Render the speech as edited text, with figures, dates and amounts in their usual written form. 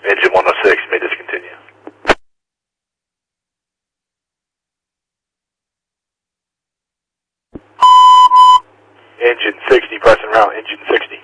Engine 106, may discontinue. Engine 60, pressing route, engine 60.